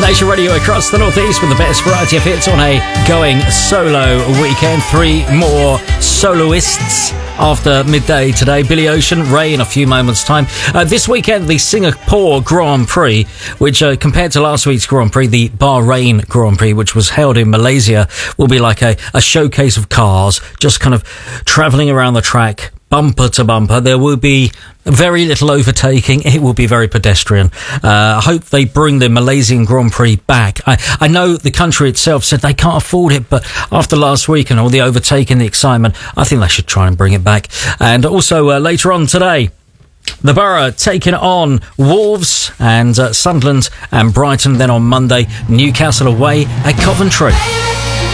Nation Radio across the northeast with the best variety of hits on a going solo weekend. 3 more soloists after midday today. Billy Ocean, Ray in a few moments' time. This weekend, the Singapore Grand Prix, which compared to last week's Grand Prix, the Bahrain Grand Prix, which was held in Malaysia, will be like a showcase of cars, just kind of travelling around the track, bumper to bumper. There will be very little overtaking. It will be very pedestrian. I hope they bring the Malaysian Grand Prix back. I know the country itself said they can't afford it, but after last week and all the overtaking, the excitement, I think they should try and bring it back. And also later on today, the Borough taking on Wolves, and Sunderland and Brighton. Then on Monday, Newcastle away at Coventry.